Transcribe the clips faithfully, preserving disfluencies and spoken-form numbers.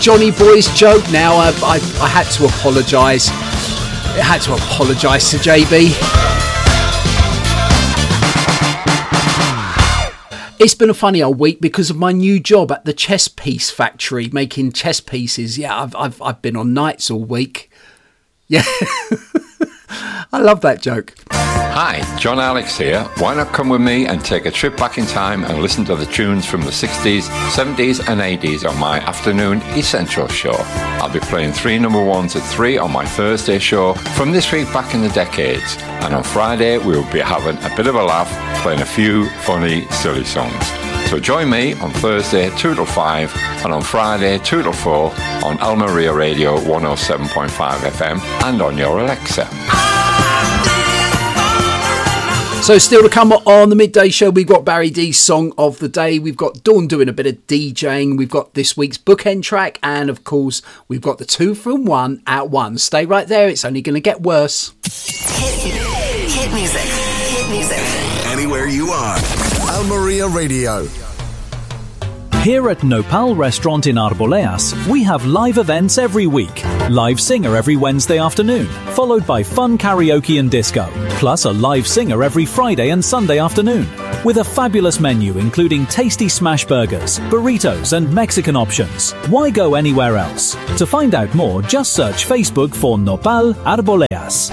Johnny Boy's joke. Now I, I, I had to apologise. I had to apologise to J B. It's been a funny old week because of my new job at the chess piece factory, making chess pieces. Yeah, I've I've, I've been on nights all week. Yeah, I love that joke. Hi, John Alex here. Why not come with me and take a trip back in time and listen to the tunes from the sixties, seventies and eighties on my afternoon Essential show. I'll be playing three number ones at three on my Thursday show from this week back in the decades. And on Friday, we'll be having a bit of a laugh, playing a few funny, silly songs. So join me on Thursday two till five and on Friday two till four on Al Maria Radio one oh seven point five F M and on your Alexa. So still to come on the midday show, we've got Barry D's Song of the Day. We've got Dawn doing a bit of DJing. We've got this week's bookend track. And, of course, we've got the two from one at one. Stay right there. It's only going to get worse. Hit, hit music. Hit music. Anywhere you are. Al Maria Radio. Here at Nopal Restaurant in Arboleas, we have live events every week. Live singer every Wednesday afternoon, followed by fun karaoke and disco. Plus a live singer every Friday and Sunday afternoon. With a fabulous menu including tasty smash burgers, burritos and Mexican options. Why go anywhere else? To find out more, just search Facebook for Nopal Arboleas.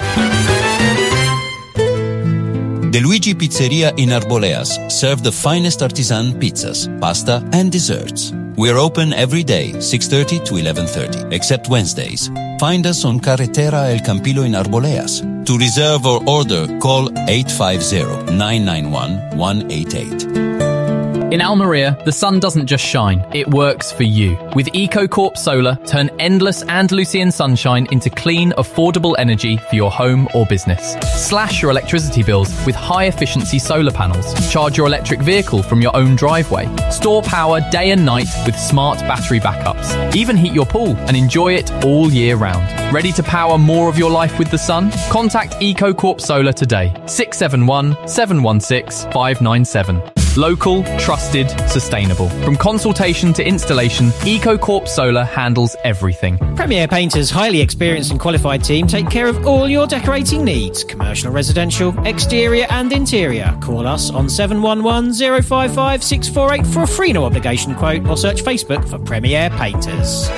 De Luigi Pizzeria in Arboleas serve the finest artisan pizzas, pasta and desserts. We're open every day, six thirty to eleven thirty, except Wednesdays. Find us on Carretera El Campillo in Arboleas. To reserve or order, call eight five zero, nine nine one, one eight eight. In Almeria, the sun doesn't just shine, it works for you. With EcoCorp Solar, turn endless Andalusian sunshine into clean, affordable energy for your home or business. Slash your electricity bills with high-efficiency solar panels. Charge your electric vehicle from your own driveway. Store power day and night with smart battery backups. Even heat your pool and enjoy it all year round. Ready to power more of your life with the sun? Contact EcoCorp Solar today. six seven one, seven one six, five nine seven. Local, trusted, sustainable. From consultation to installation, EcoCorp Solar handles everything. Premier Painters' highly experienced and qualified team take care of all your decorating needs. Commercial, residential, exterior and interior. Call us on seven one one, zero five five, six four eight for a free no obligation quote or search Facebook for Premier Painters.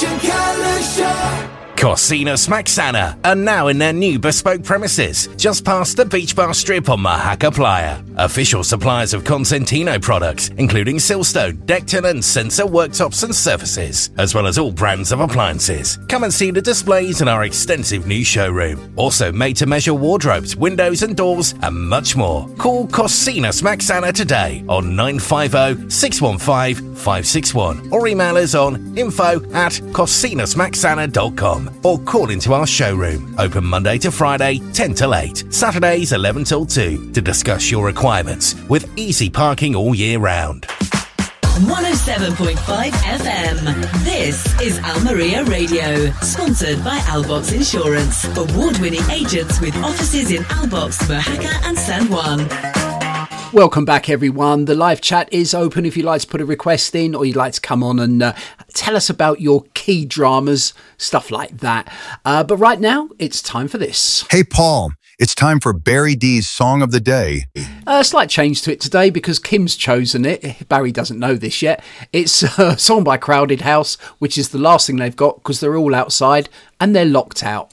Cocina Smaxana are now in their new bespoke premises, just past the Beach Bar Strip on Mahaca Playa. Official suppliers of Consentino products, including Silstone, Decton and Sensor worktops and surfaces, as well as all brands of appliances. Come and see the displays in our extensive new showroom. Also made-to-measure wardrobes, windows and doors, and much more. Call Cocina Smaxana today on nine five zero, six one five, five six one or email us on info at cocina smaxana dot com. Or call into our showroom, open Monday to Friday, ten till eight, Saturdays eleven till two, to discuss your requirements with easy parking all year round. one oh seven point five F M. This is Al Maria Radio, sponsored by Albox Insurance, award-winning agents with offices in Albox, Mojaca and San Juan. Welcome back, everyone. The live chat is open if you'd like to put a request in or you'd like to come on and uh, tell us about your key dramas, stuff like that. Uh, but right now, it's time for this. Hey, Paul, it's time for Barry D's Song of the Day. A slight change to it today because Kim's chosen it. Barry doesn't know this yet. It's a song by Crowded House, which is the last thing they've got because they're all outside and they're locked out.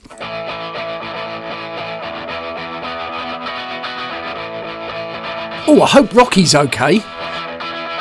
Oh, I hope Rocky's okay.